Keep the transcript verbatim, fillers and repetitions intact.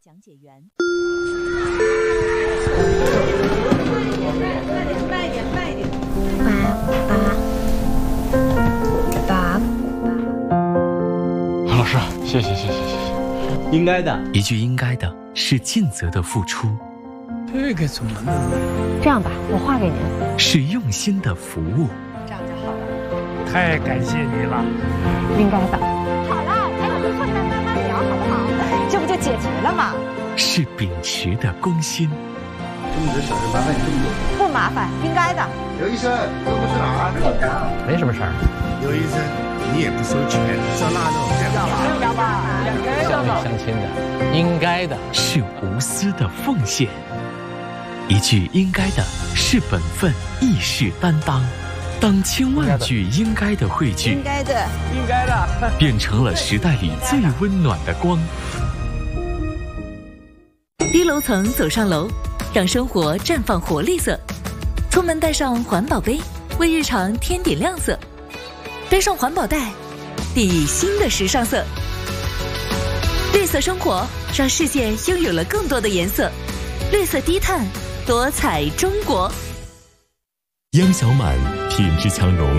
讲解员。 慢一点，慢一点， 爸爸爸爸。 老师，谢谢谢谢谢谢。 应该的， 一句应该的是尽责的付出， 这个怎么弄？ 这样吧，我画给您。 是用心的服务。 这样就好了。 太感谢你了。 应该的。 好了，陪我们困难慢慢聊，好不好？这不就解决了吗？ 是秉持的公心。 这么点小事麻烦你这么多。 不麻烦，应该的。 刘医生，这不是哪儿？ 没什么事儿。 刘医生，你也不收钱，烧腊肉还不要吧， 乡里乡亲的，应该的。 是无私的奉献。一句应该的是本分，亦是担当。当千万句应该的汇聚， 应该的， 应该的， 变成了时代里最温暖的光。 低楼层走上楼，让生活绽放活力色。出门带上环保杯，为日常添点亮色。背上环保袋，定义新的时尚色。绿色生活让世界拥有了更多的颜色。绿色低碳，多彩中国。 央小满品质强融。